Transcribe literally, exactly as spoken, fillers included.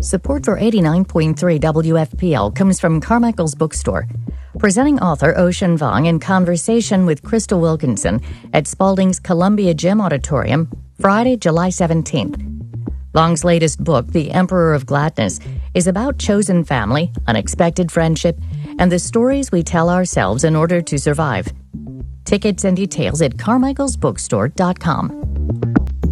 Support for eighty-nine point three W F P L comes from Carmichael's Bookstore, presenting author Ocean Vuong in conversation with Crystal Wilkinson at Spalding's Columbia Gym Auditorium, Friday, July seventeenth. Vuong's latest book, The Emperor of Gladness, is about chosen family, unexpected friendship, and the stories we tell ourselves in order to survive. Tickets and details at carmichaels bookstore dot com.